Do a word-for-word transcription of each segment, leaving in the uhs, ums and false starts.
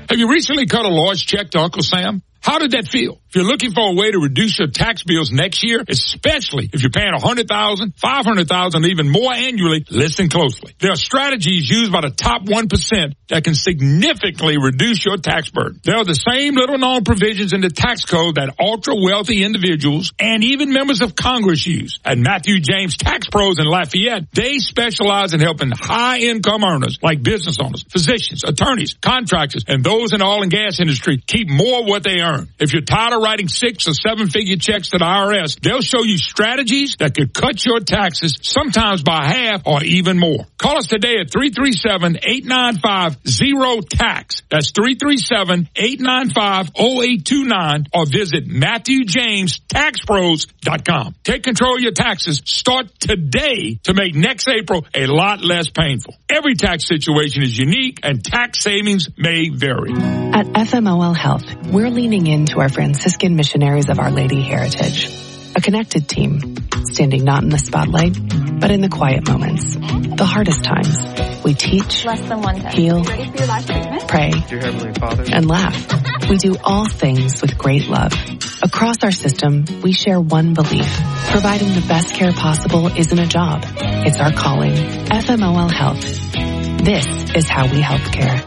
Have you recently cut a large check to Uncle Sam? How did that feel? If you're looking for a way to reduce your tax bills next year, especially if you're paying one hundred thousand dollars, five hundred thousand dollars, even more annually, listen closely. There are strategies used by the top one percent that can significantly reduce your tax burden. There are the same little-known provisions in the tax code that ultra-wealthy individuals and even members of Congress use. At Matthew James Tax Pros in Lafayette, they specialize in helping high-income earners like business owners, physicians, attorneys, contractors, and those in the oil and gas industry keep more of what they earn. If you're tired of writing six or seven figure checks to the I R S, they'll show you strategies that could cut your taxes sometimes by half or even more. Call us today at three three seven, eight nine five, zero tax. That's three three seven, eight nine five, zero eight two nine or visit Matthew James Tax Pros dot com. Take control of your taxes. Start today to make next April a lot less painful. Every tax situation is unique and tax savings may vary. At F M O L Health, we're leaning into our Franciscan missionaries of Our Lady heritage. A connected team, standing not in the spotlight, but in the quiet moments, the hardest times. We teach, Less than one heal, pray, Dear Heavenly Father, and laugh. We do all things with great love. Across our system, we share one belief. Providing the best care possible isn't a job. It's our calling. F M O L Health. This is how we help care.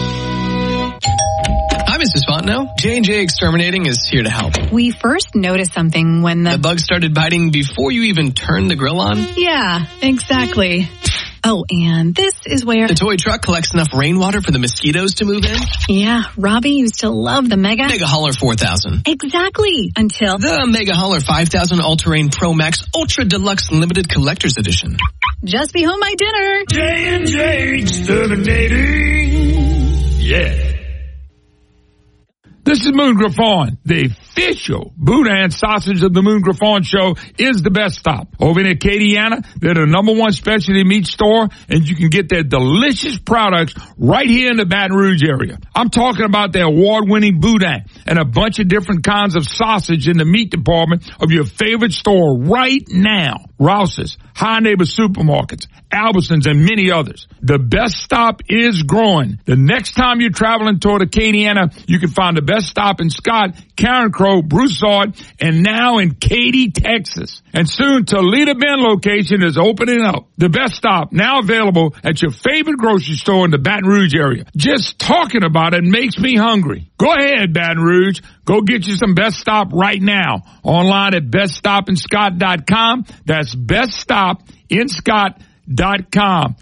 Hi, Missus Fontenot. J and J Exterminating is here to help. We first noticed something when the... The bug started biting before you even turned the grill on? Yeah, exactly. Oh, and this is where... The toy truck collects enough rainwater for the mosquitoes to move in? Yeah, Robbie used to love the Mega... Mega Hauler four thousand. Exactly, until... The Mega Hauler five thousand All-Terrain Pro Max Ultra Deluxe Limited Collector's Edition. Just be home my dinner. J and J Exterminating. Yeah. This is Moon Griffon. The official Boudin sausage of the Moon Griffon Show is the best stop. Over in Acadiana, they're the number one specialty meat store, and you can get their delicious products right here in the Baton Rouge area. I'm talking about their award-winning Boudin and a bunch of different kinds of sausage in the meat department of your favorite store right now. Rouse's, High Neighbor Supermarkets, Albertsons, and many others. The best stop is growing. The next time you're traveling toward Acadiana, you can find the best stop in Scott, Karen Crow, Broussard, and now in Katy, Texas. And soon Toledo Bend location is opening up. The best stop now available at your favorite grocery store in the Baton Rouge area. Just talking about it makes me hungry. Go ahead, Baton Rouge. Go get you some Best Stop right now. Online at best stop in scott dot com. That's best stop in scott dot com.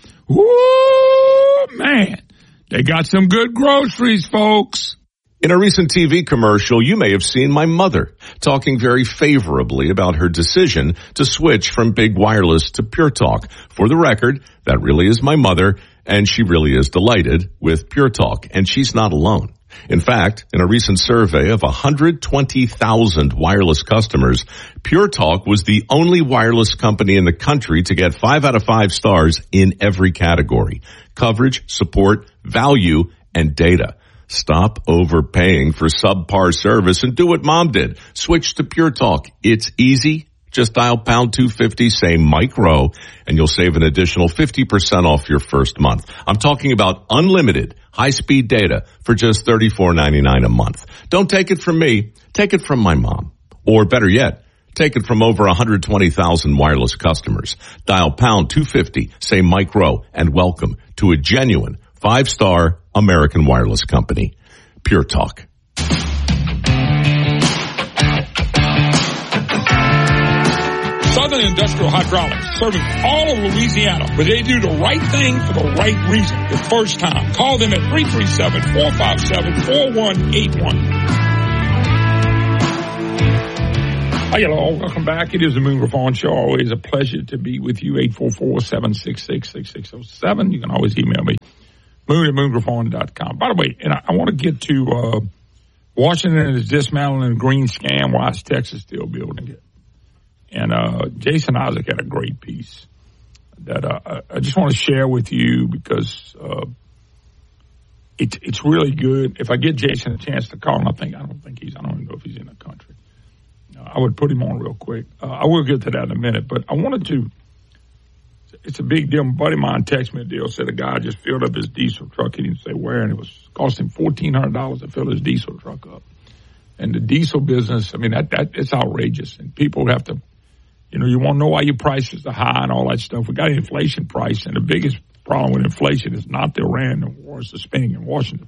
Woo, man. They got some good groceries, folks. In a recent T V commercial, you may have seen my mother talking very favorably about her decision to switch from Big Wireless to Pure Talk. For the record, that really is my mother, and she really is delighted with Pure Talk, and she's not alone. In fact, in a recent survey of one hundred twenty thousand wireless customers, Pure Talk was the only wireless company in the country to get five out of five stars in every category: coverage, support, value, and data. Stop overpaying for subpar service and do what Mom did. Switch to Pure Talk. It's easy. Just dial pound two fifty, say micro, and you'll save an additional fifty percent off your first month. I'm talking about unlimited high-speed data for just thirty-four ninety-nine a month. Don't take it from me. Take it from my mom. Or better yet, take it from over one hundred twenty thousand wireless customers. Dial pound two fifty, say micro, and welcome to a genuine five-star American wireless company. Pure Talk. Southern Industrial Hydraulics, serving all of Louisiana, but they do the right thing for the right reason the first time. Call them at three three seven, four five seven, four one eight one. Hi, hello. Welcome back. It is the Moon Griffon Show. Always a pleasure to be with you. eight four four, seven six six, six six zero seven. You can always email me, moon at moon griffon dot com. By the way, and I, I want to get to uh, Washington is dismantling the green scam. Why is Texas still building it? And uh, Jason Isaac had a great piece that uh, I just want to share with you because uh, it, it's really good. If I get Jason a chance to call him, I think I don't think he's I don't even know if he's in the country. Uh, I would put him on real quick. Uh, I will get to that in a minute, but I wanted to it's a big deal. My buddy of mine texted me a deal, said a guy just filled up his diesel truck. He didn't say where, and it was cost him fourteen hundred dollars to fill his diesel truck up. And the diesel business, I mean, that, that it's outrageous. And people have to, you know, you want to know why your prices are high and all that stuff. We got an inflation price, and the biggest problem with inflation is not the Iran war, it's the spending in Washington.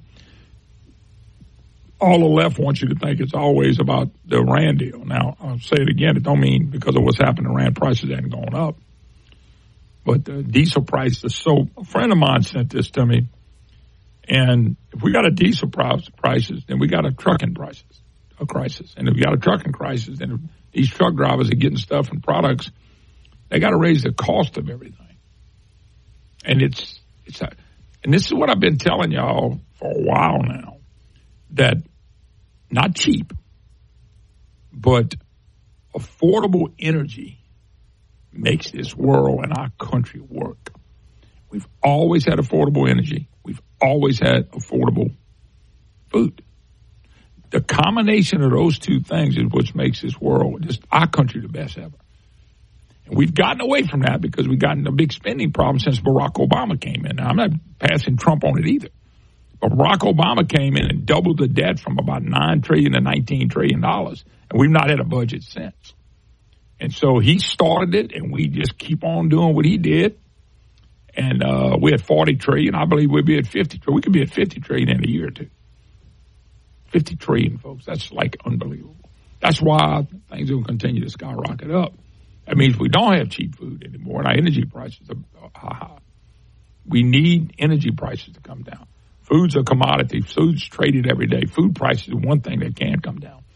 All the left wants you to think it's always about the Iran deal. Now, I'll say it again. It don't mean because of what's happened, Iran prices haven't gone up. But the diesel prices are so, a friend of mine sent this to me. And if we got a diesel price, prices, then we got a trucking prices, a crisis. And if we got a trucking crisis, then if these truck drivers are getting stuff and products, they got to raise the cost of everything. And it's, it's, a, and this is what I've been telling y'all for a while now. That not cheap, but affordable energy makes this world and our country work. We've always had affordable energy. We've always had affordable food. The combination of those two things is what makes this world, just our country, the best ever. And we've gotten away from that because we've gotten a big spending problem since Barack Obama came in. Now, I'm not passing Trump on it either. But Barack Obama came in and doubled the debt from about nine trillion dollars to nineteen trillion dollars, and we've not had a budget since. And so he started it, and we just keep on doing what he did. And uh, we had forty trillion dollars. I believe we'll be at fifty trillion dollars. We could be at fifty trillion dollars in a year or two. fifty trillion dollars, folks. That's like unbelievable. That's why things will continue to skyrocket up. That means we don't have cheap food anymore, and our energy prices are high. We need energy prices to come down. Food's a commodity. Food's traded every day. Food prices are one thing that can come down.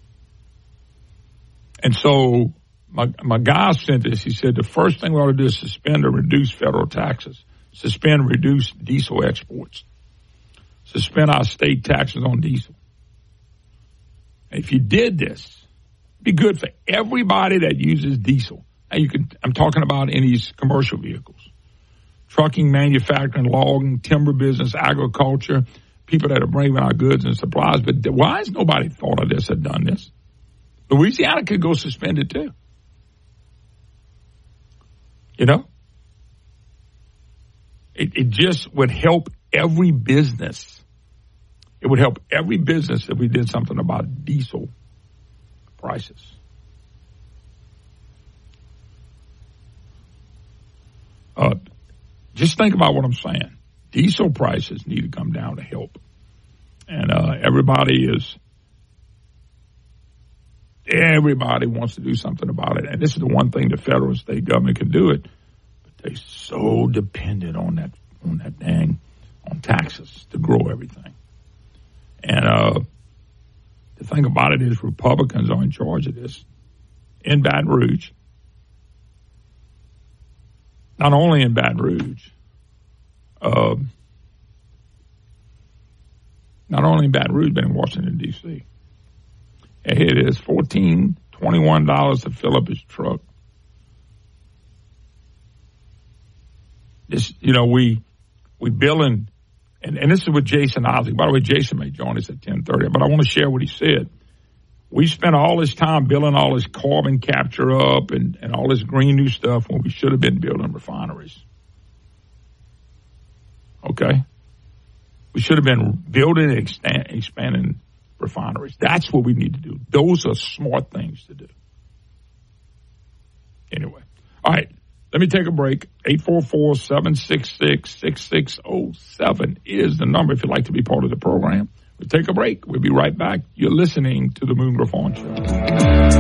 And so my my guy sent this. He said the first thing we ought to do is suspend or reduce federal taxes, suspend and reduce diesel exports, suspend our state taxes on diesel. And if you did this, it'd be good for everybody that uses diesel. Now you can. I'm talking about in these commercial vehicles. Trucking, manufacturing, logging, timber business, agriculture, people that are bringing our goods and supplies. But why has nobody thought of this or done this? Louisiana could go suspended too. You know? It, it just would help every business. It would help every business if we did something about diesel prices. Uh, Just think about what I'm saying. Diesel prices need to come down to help. And uh, everybody is, everybody wants to do something about it. And this is the one thing the federal and state government can do it. But they're so dependent on that, on that dang, on taxes to grow everything. And uh, the thing about it is Republicans are in charge of this in Baton Rouge. Not only in Baton Rouge, uh, not only in Baton Rouge, but in Washington, D C And here it is, fourteen dollars, twenty-one dollars to fill up his truck. This, you know, we we billing, and, and this is with Jason Osley. By the way, Jason may join us at ten thirty, but I want to share what he said. We spent all this time building all this carbon capture up and, and all this green new stuff when we should have been building refineries. Okay? We should have been building and expand, expanding refineries. That's what we need to do. Those are smart things to do. Anyway. All right. Let me take a break. eight four four, seven six six, six six zero seven is the number if you'd like to be part of the program. We'll take a break. We'll be right back. You're listening to the Moon Griffon Show.